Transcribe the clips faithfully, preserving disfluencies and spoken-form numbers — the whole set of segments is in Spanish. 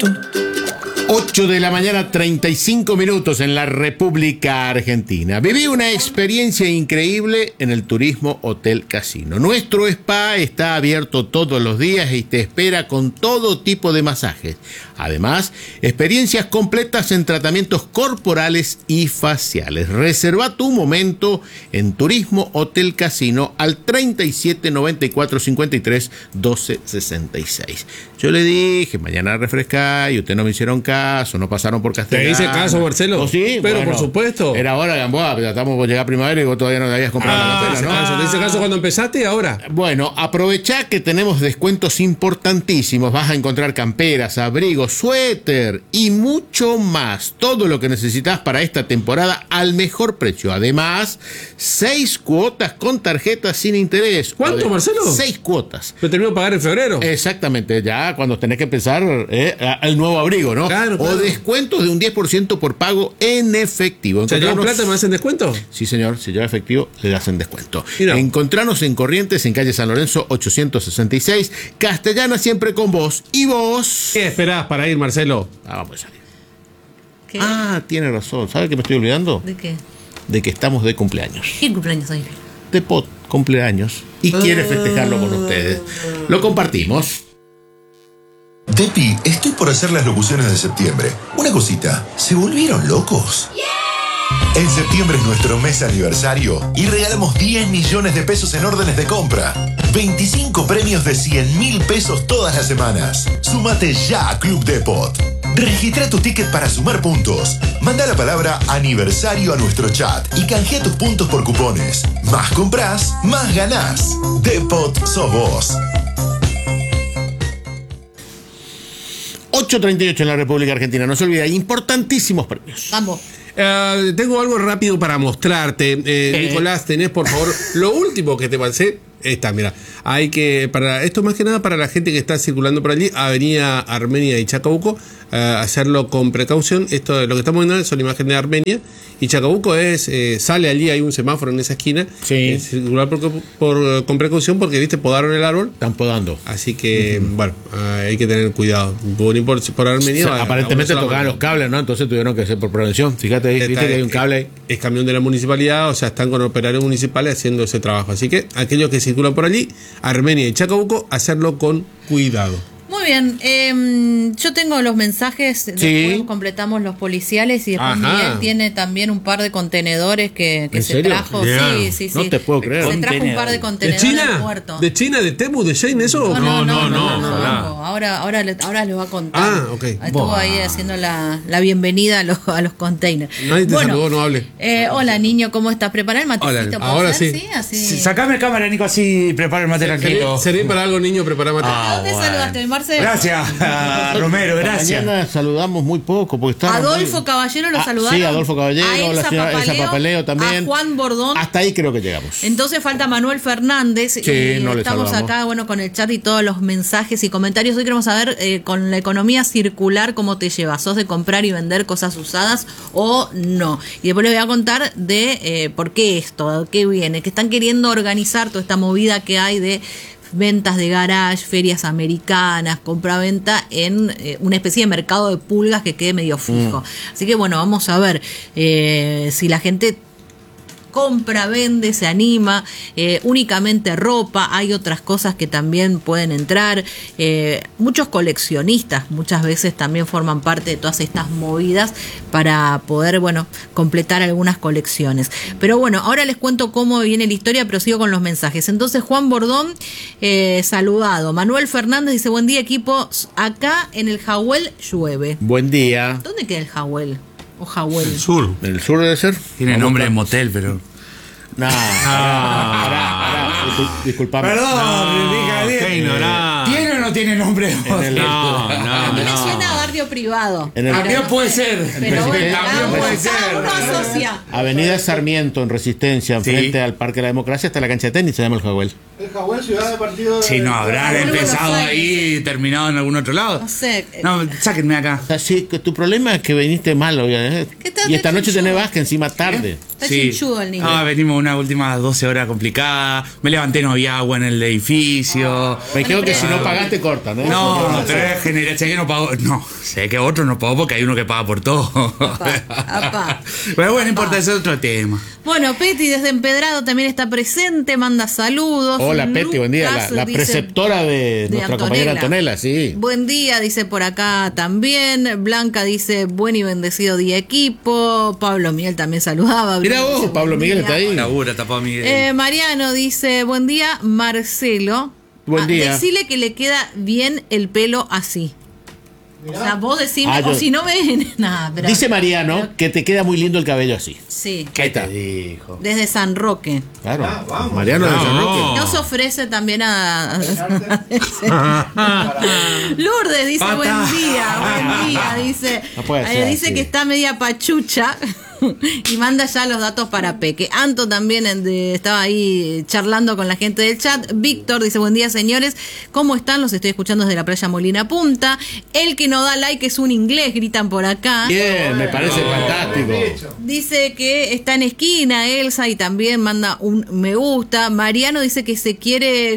ocho de la mañana, treinta y cinco minutos en la República Argentina. Viví una experiencia increíble en el Turismo Hotel Casino. Nuestro spa está abierto todos los días y te espera con todo tipo de masajes. Además, experiencias completas en tratamientos corporales y faciales. Reserva tu momento en Turismo Hotel Casino al treinta y siete, noventa y cuatro, cincuenta y tres, doce, sesenta y seis. Yo le dije, mañana refresca y ustedes no me hicieron caso, no pasaron por Castellana. ¿Te hice caso, Marcelo? ¿Oh, sí? Pero bueno, por supuesto. Era hora, Gamboa, pero estamos por llegar a primavera y vos todavía no te habías comprado Ah, la cartera, ¿no? caso. ¿Te hice caso cuando empezaste y ahora? Bueno, aprovechá que tenemos descuentos importantísimos. Vas a encontrar camperas, abrigos, suéter y mucho más. Todo lo que necesitas para esta temporada al mejor precio. Además, seis cuotas con tarjetas sin interés. ¿Cuánto, Marcelo? Seis cuotas. ¿Lo terminó de pagar en febrero? Exactamente, ya cuando tenés que empezar eh, el nuevo abrigo, ¿no? Claro, claro. O descuentos de un diez por ciento por pago en efectivo. ¿Se llevan plata, me hacen descuento? Sí, señor, si lleva efectivo, le hacen descuento. Mira. Encontranos en Corrientes, en calle San Lorenzo, ochocientos sesenta y seis. Castellana siempre con vos. ¿Y vos? ¿Qué esperás para ir, Marcelo? Ah, vamos a salir. ¿Qué? Ah, tiene razón. ¿Sabe que me estoy olvidando? ¿De qué? De que estamos de cumpleaños. ¿Qué cumpleaños hoy? De Pot, cumpleaños. Y quiere festejarlo con ustedes. Lo compartimos. Tepi, estoy por hacer las locuciones de septiembre. Una cosita, ¿se volvieron locos? En septiembre es nuestro mes aniversario y regalamos diez millones de pesos en órdenes de compra. veinticinco premios de cien mil pesos todas las semanas. Súmate ya a Club Depot. Registra tu ticket para sumar puntos. Manda la palabra aniversario a nuestro chat y canjea tus puntos por cupones. Más compras, más ganás. Depot sos vos. ocho treinta y ocho en la República Argentina. No se olvide, hay importantísimos premios. Vamos. Uh, tengo algo rápido para mostrarte. Eh, Eh. Nicolás, tenés por favor lo último que te pasé. Esta, mira. Hay que, para esto más que nada para la gente que está circulando por allí, Avenida Armenia y Chacabuco, uh, hacerlo con precaución. Esto, lo que estamos viendo son imágenes de Armenia y Chacabuco es, eh, sale allí, hay un semáforo en esa esquina. Sí. Eh, circular por, por, con precaución porque, viste, podaron el árbol. Están podando. Así que, uh-huh. bueno, uh, hay que tener cuidado. Por, por, por Armenia. O sea, a, aparentemente a tocaban los cables, ¿no? Entonces tuvieron que hacer por prevención. Fíjate ahí, viste que hay un cable ahí. Es camión de la municipalidad, o sea, están con operarios municipales haciendo ese trabajo. Así que aquellos que circulan por allí, Armenia y Chacabuco, hacerlo con cuidado. Muy bien, eh, yo tengo los mensajes, después Sí. completamos los policiales y después Ajá. Miguel tiene también un par de contenedores que, que ¿En se serio? trajo. Yeah. Sí, sí, sí. No te puedo creer. Se trajo un par de ¿De contenedores China? del puerto. ¿De China? ¿De Temu? ¿De Shane? ¿Eso? No, no, no, no, no, no, no. no. Ahora, ahora, le- ahora les va a contar. Ah, ok. Estuvo Buah. ahí haciendo la, la bienvenida a los, a los containers. Nadie te saludó, no hable. Eh, hola, niño, ¿cómo estás? ¿Prepará el matecito? Hola, ¿puede ahora ser? sí. Así. Sí, sacame cámara, Nico, así prepara el mate tranquilo. ¿Sería para algo, niño? Prepará mate. Ah, ¿A dónde bueno. saludaste, Marcelo? Gracias, Romero, gracias. Mañana saludamos muy poco porque está. Adolfo Caballero lo Ah, saludaron. sí, Adolfo Caballero, a Elsa la señora Elsa Papaleo, Papaleo también. A Juan Bordón. Hasta ahí creo que llegamos. Entonces falta Manuel Fernández. Sí, y no le estamos saludamos. acá, bueno, con el chat y todos los mensajes y comentarios. Hoy queremos saber, eh, con la economía circular, ¿cómo te llevas? ¿Sos de comprar y vender cosas usadas o no? Y después les voy a contar de eh, por qué esto, qué viene, que están queriendo organizar toda esta movida que hay de ventas de garage, ferias americanas, compra-venta en eh, una especie de mercado de pulgas que quede medio fijo. Mm. Así que bueno, vamos a ver eh, si la gente compra, vende, se anima, eh, únicamente ropa, hay otras cosas que también pueden entrar, eh, muchos coleccionistas muchas veces también forman parte de todas estas movidas para poder, bueno, completar algunas colecciones. Pero bueno, ahora les cuento cómo viene la historia, pero sigo con los mensajes. Entonces Juan Bordón, eh, saludado. Manuel Fernández dice, buen día equipo, acá en el Jahuel llueve. Buen día. ¿Dónde queda el Jahuel? O Jahuel. El sur. ¿En el sur debe ser? Tiene nombre de motel, pero. No. Disculpame. Perdón, No, qué ignorante. ¿Tiene o no tiene nombre de motel? No, A no, mí me no. suena a barrio privado. En el- Pero También no puede sé. ser. Pero bueno, También cada uno- puede cada ser. uno asocia. Avenida Sarmiento, en Resistencia, Sí. frente al Parque de la Democracia, hasta la cancha de tenis, se llama el Jahuel. El Jahuel, ciudad de partido. Sí, no, habrán Jahuel, empezado Buenos Aires. ahí y terminado en algún otro lado. No sé. eh, No, sáquenme acá. Así que tu problema es que viniste mal hoy, ¿eh? ¿Qué tal? Y esta Te noche chinchudo. tenés Vázquez encima tarde. Está chinchudo el niño. Ah, venimos unas últimas doce horas complicadas. Me levanté, no había agua en el edificio. Me creo que si no pagaste cortan, ¿eh? No, pero es general, cheque no pagó. No, sé que otros no puedo porque hay uno que paga por todo. Apá, apá. Pero bueno, no Apá. importa, ese es otro tema. Bueno, Peti desde Empedrado también está presente, manda saludos. Hola, Peti, buen día. La, Lucas la dice- preceptora de, de nuestra compañera Antonella, sí. Buen día, dice por acá también. Blanca dice, buen y bendecido día equipo. Pablo Miguel también saludaba. Mirá Dice, vos, buen Pablo Miguel día. está ahí. Labura, tapó a Miguel. Eh, Mariano dice, buen día, Marcelo. Buen Ah, día. decile que le queda bien el pelo así. O sea, vos decime, Ah, yo- o si no ven. Nah, pero- Dice Mariano que te queda muy lindo el cabello así. Sí, ¿Qué ahí está. te dijo? desde San Roque. Claro. Ah, vamos. Mariano de No. San Roque. Nos ofrece también a... Para- Lourdes dice Pata. buen día, buen día, dice. No puede Eh, ser dice así. que está media pachucha y manda ya los datos para Peque. Anto también en de- estaba ahí charlando con la gente del chat. Víctor dice buen día señores, ¿cómo están? Los estoy escuchando desde la playa Molina Punta. El que no da like es un inglés, gritan por acá. Bien, me parece fantástico. Dice que está en esquina Elsa y también manda un me gusta. Mariano dice que se quiere...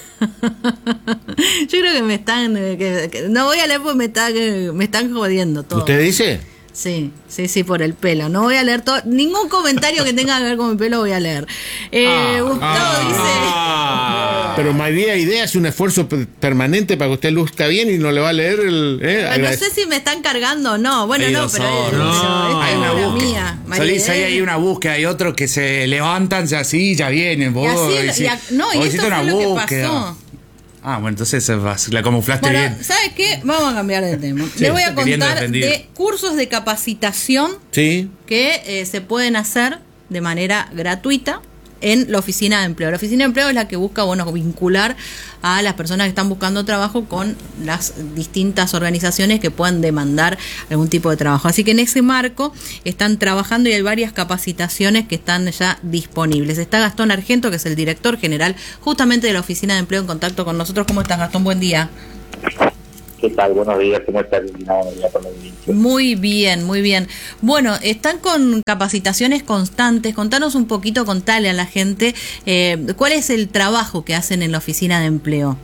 Yo creo que me están... eh, que- que- no voy a leer porque me, está- me están jodiendo todo. ¿Usted dice? Sí, sí, sí, por el pelo. No voy a leer todo... Ningún comentario que tenga que ver con mi pelo voy a leer. Eh, Gustavo Ah. Pero María Idea hace un esfuerzo per- permanente para que usted luzca bien y no le va a leer el... eh, dice... No agradec- sé si me están cargando o no. Bueno, Hay no, dos pero... horas. pero No, esta hay es una obra búsqueda. mía. Solís, ahí hay María- una búsqueda, hay otros que se levantan, ya así, ya vienen. Vos, Y así, decís, y a- no, y vos esto hiciste fue una lo que búsqueda. pasó. Ah, bueno, entonces eh, vas- la camuflaste Bueno, bien. ¿sabes qué? Vamos a cambiar de tema. Les voy a queriendo contar defender. de cursos de capacitación Sí. que eh, se pueden hacer de manera gratuita en la oficina de empleo. La oficina de empleo es la que busca, bueno, vincular a las personas que están buscando trabajo con las distintas organizaciones que puedan demandar algún tipo de trabajo. Así que en ese marco están trabajando y hay varias capacitaciones que están ya disponibles. Está Gastón Argento, que es el director general justamente de la oficina de empleo, en contacto con nosotros. ¿Cómo estás, Gastón? Buen día. ¿Qué tal? Buenos días, ¿cómo estás? Nada, ya con la audiencia. Muy bien, muy bien. Bueno, están con capacitaciones constantes. Contanos un poquito, contale a la gente eh, cuál es el trabajo que hacen en la oficina de empleo.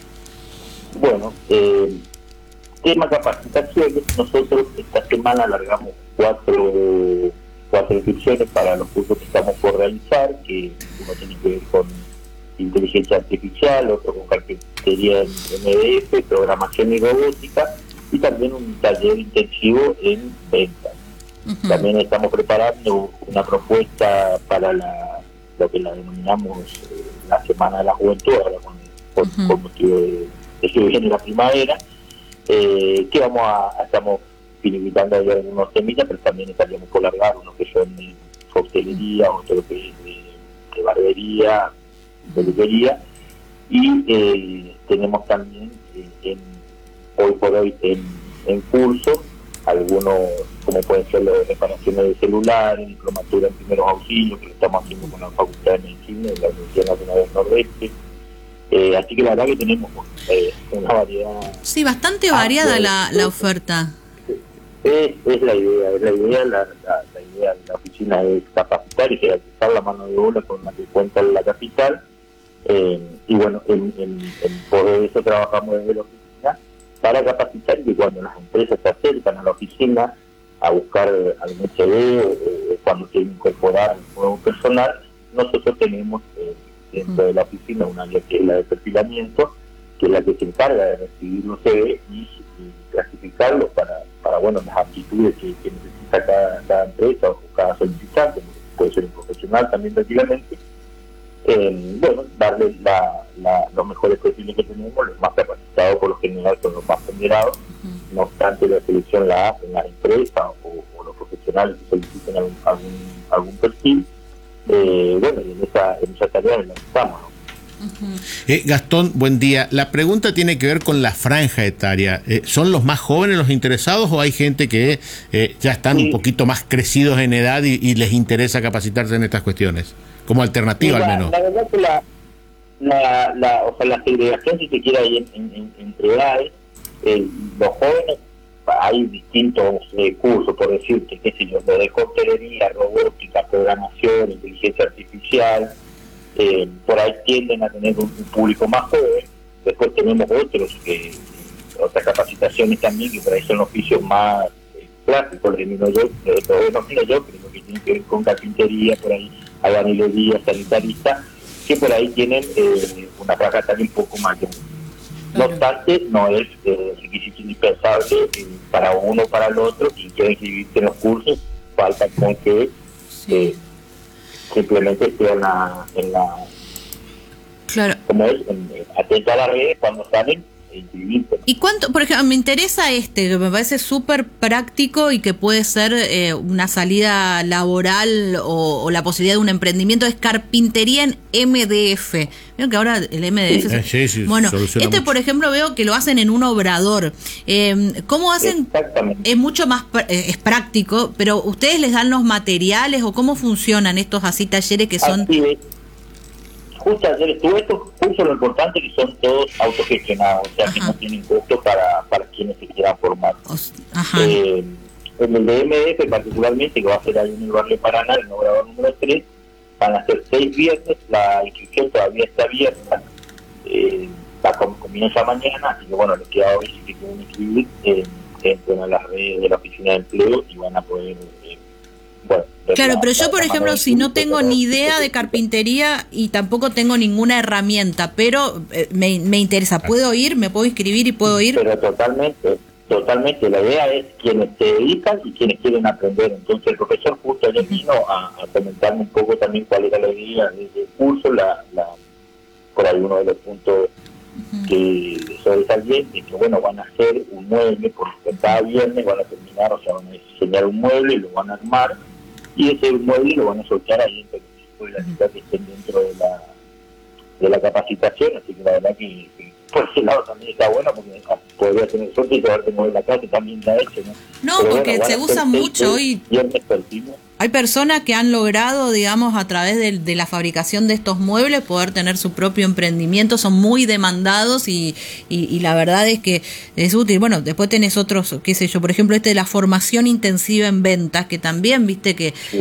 Bueno, eh, tema capacitaciones, nosotros esta semana alargamos cuatro, cuatro inscripciones para los cursos que estamos por realizar, que uno tiene que ver con inteligencia artificial, otro con carpintería en M D F, programación y robótica, y también un taller intensivo en ventas. Ujú. También estamos preparando una propuesta para la, lo que la denominamos eh, la Semana de la Juventud, ahora con, con, Ujú. con motivo de, de que viene la primavera, eh, que vamos a, estamos finiquitando ahí algunos temitas, pero también estaríamos por largar unos que son de coctelería, otro que es de, de barbería, peluquería, y eh, tenemos también eh, en, hoy por hoy en, en curso algunos, como pueden ser las reparaciones de celulares, diplomatura en primeros auxilios, que lo estamos haciendo con la Facultad de Medicina de la Universidad Nacional del Nordeste. Eh, así que la verdad que tenemos eh, una variedad. Sí, bastante Ah, variada bueno, la, la oferta. Es, es la idea, es la idea, la, la, la idea de la oficina es capacitar y jerarquizar la mano de obra con la que cuenta la capital. Eh, y bueno, en, en, en por eso trabajamos desde la oficina para capacitar y que cuando las empresas se acercan a la oficina a buscar algún C V o, o cuando quieren incorporar nuevo personal, nosotros tenemos eh, dentro de la oficina un área que es la de perfilamiento, que es la que se encarga de recibir los C V y, y clasificarlos para, para bueno, las aptitudes que, que necesita cada, cada empresa o cada solicitante, puede ser un profesional también tranquilamente. Eh, bueno, darle la, la, los mejores perfiles que tenemos, los más capacitados por lo general son los más ponderados. Uh-huh. No obstante, la selección la hacen las empresas o, o los profesionales que soliciten algún, algún, algún perfil. Eh, bueno, y en esa, en esa tarea en la que estamos, ¿no? Uh-huh. eh, Gastón, buen día. La pregunta tiene que ver con la franja etaria. Eh, ¿Son los más jóvenes los interesados o hay gente que eh, ya están sí. un poquito más crecidos en edad y, y les interesa capacitarse en estas cuestiones? Como alternativa, sí, la, al menos. La verdad que la, la, la, o sea, la segregación, si se quiere, ahí en, en, en, entre edades, eh, los jóvenes, hay distintos eh, cursos, por decirte, qué sé yo, lo de coctelería, robótica, programación, inteligencia artificial, eh, por ahí tienden a tener un, un público más joven. Después tenemos otros que, otras capacitaciones también, que por ahí son oficios más eh, clásicos, los domino yo, los domino yo, creo que tienen que ver con carpintería, por ahí albañilería, sanitarista, que por ahí tienen eh, una franja también un poco mayor. No obstante, no es eh, requisito indispensable eh, para uno o para el otro, quien quiere inscribirse en los cursos, falta con que eh, simplemente esté en la, en la Claro. como es, en, atento a las redes cuando salen, inscribirse. ¿Y cuánto, por ejemplo, me interesa este, que me parece súper práctico y que puede ser eh, una salida laboral o, o la posibilidad de un emprendimiento, es carpintería en M D F. Vieron que ahora el M D F... Sí, se... sí, sí, bueno, soluciona este mucho. por ejemplo veo que lo hacen en un obrador. Eh, ¿Cómo hacen? Exactamente. Es mucho más, pr- eh, es práctico, pero ¿ustedes les dan los materiales o cómo funcionan estos así talleres que son... Así es. Justo ayer estuve estos cursos, lo importante es que son todos autogestionados, o sea Ajá. que no tienen costo para, para quienes se quieran formar. os- Ajá. Eh, en el de M D F particularmente, que va a ser ahí en el barrio Paraná, el obrador número tres, van a ser seis viernes, la inscripción todavía está abierta, eh, la com- comienza mañana, así que bueno, les queda hoy si que quieren inscribir, eh, entran a las redes de la oficina de empleo y van a poder... Eh, bueno, ver Claro, la- pero yo, la- por la ejemplo, mano de si no inscribirse, tengo pero- ni idea de carpintería y tampoco tengo ninguna herramienta, pero eh, me, me interesa, ¿puedo ir? ¿Me puedo inscribir y puedo ir? Pero totalmente, totalmente. La idea es quienes se dedican y quienes quieren aprender. Entonces el profesor justo ayer vino a, a comentarme un poco también cuál era la idea del curso, la, la, por ahí uno de los puntos que sobresalientes, que bueno, van a hacer un mueble, porque cada viernes van a terminar, o sea, van a diseñar un mueble y lo van a armar, y ese mueble lo van a soltar ahí en el de la ciudad que estén dentro de la de la capacitación, así que la verdad que, que por ese lado también está bueno, porque ah, podría tener suerte y llevarte mueble a casa, también está hecho, ¿no? No, Pero porque van se a usa ser mucho seis hoy. viernes continuos. Hay personas que han logrado, digamos, a través de, de la fabricación de estos muebles, poder tener su propio emprendimiento, son muy demandados y, y, y la verdad es que es útil. Bueno, después tenés otros, qué sé yo, por ejemplo, este de la formación intensiva en ventas, que también, viste, que